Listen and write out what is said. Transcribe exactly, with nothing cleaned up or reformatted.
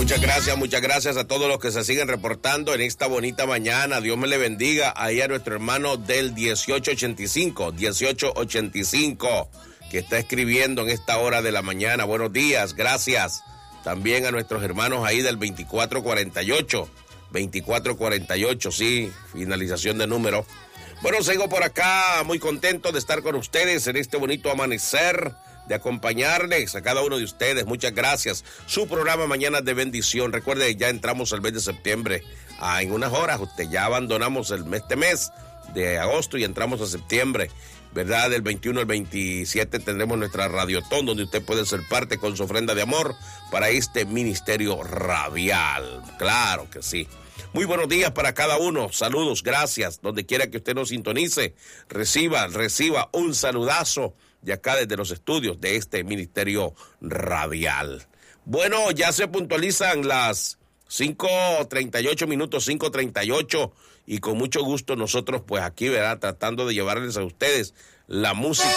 Muchas gracias, muchas gracias a todos los que se siguen reportando en esta bonita mañana. Dios me le bendiga. Ahí a nuestro hermano del dieciocho ochenta y cinco, dieciocho ochenta y cinco, que está escribiendo en esta hora de la mañana. Buenos días, gracias. También a nuestros hermanos ahí del veinticuatro cuarenta y ocho, veinticuatro cuarenta y ocho, sí, finalización de número. Bueno, sigo por acá, muy contento de estar con ustedes en este bonito amanecer, de acompañarles a cada uno de ustedes. Muchas gracias. Su programa Mañana de Bendición. Recuerde, ya entramos el mes de septiembre. Ah, en unas horas, usted ya abandonamos el mes, este mes de agosto y entramos a septiembre. ¿Verdad? Del veintiuno al veintisiete tendremos nuestra radiotón, donde usted puede ser parte con su ofrenda de amor para este ministerio radial. Claro que sí. Muy buenos días para cada uno. Saludos, gracias. Donde quiera que usted nos sintonice, reciba, reciba un saludazo de acá desde los estudios de este ministerio radial. Bueno, ya se puntualizan las cinco treinta y ocho minutos, cinco treinta y ocho, y con mucho gusto nosotros pues aquí, ¿verdad? Tratando de llevarles a ustedes la música